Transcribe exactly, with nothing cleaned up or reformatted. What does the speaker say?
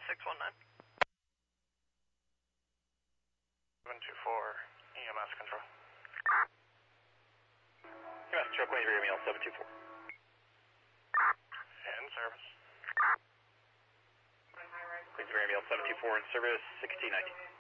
six one nine. seven two four, E M S control. E M S control, Queen Rear Meal seven two four. In service. Queen Rear Meal seven two four in service, sixteen ninety.